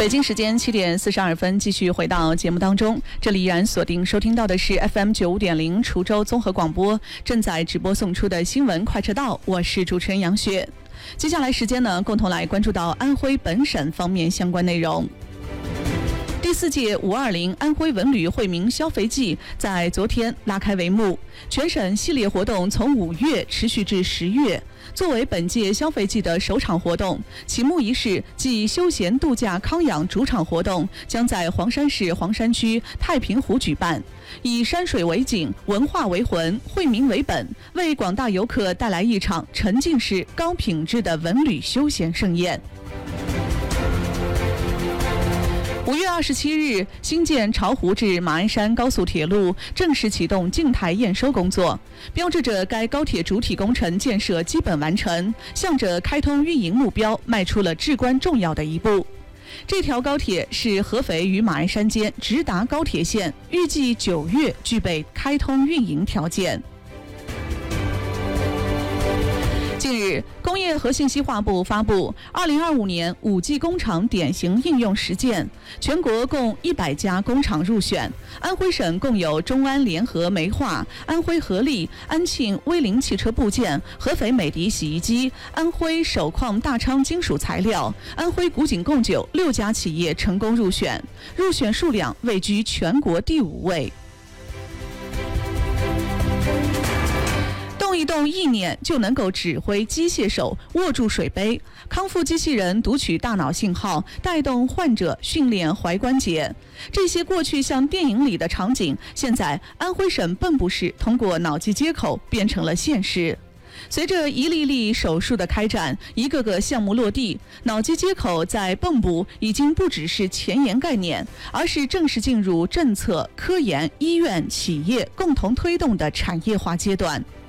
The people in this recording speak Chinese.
北京时间7点42分，继续回到节目当中。这里依然锁定收听到的是 FM 95.0滁州综合广播，正在直播送出的新闻快车道，我是主持人杨雪。接下来时间呢，共同来关注到安徽本省方面相关内容。第4届520安徽文旅惠民消费季在昨天拉开帷幕，全省系列活动从5月持续至10月。作为本届消费季的首场活动，启幕仪式暨休闲度假康养主场活动将在黄山市黄山区太平湖举办，以山水为景、文化为魂、惠民为本，为广大游客带来一场沉浸式高品质的文旅休闲盛宴。5月27日，新建巢湖至马鞍山高速铁路正式启动静态验收工作，标志着该高铁主体工程建设基本完成，向着开通运营目标迈出了至关重要的一步。这条高铁是合肥与马鞍山间直达高铁线，预计9月具备开通运营条件。近日，工业和信息化部发布2025年5G 工厂典型应用实践，全国共100家工厂入选。安徽省共有中安联合煤化、安徽合力、安庆威凌汽车部件、合肥美的洗衣机、安徽首矿大昌金属材料、安徽古井贡酒6家企业成功入选，入选数量位居全国第5位。动一动意念就能够指挥机械手握住水杯，康复机器人读取大脑信号，带动患者训练踝关节。这些过去像电影里的场景，现在安徽省蚌埠市通过脑机接口变成了现实。随着一例例手术的开展，一个个项目落地，脑机接口在蚌埠已经不只是前沿概念，而是正式进入政策、科研、医院、企业共同推动的产业化阶段。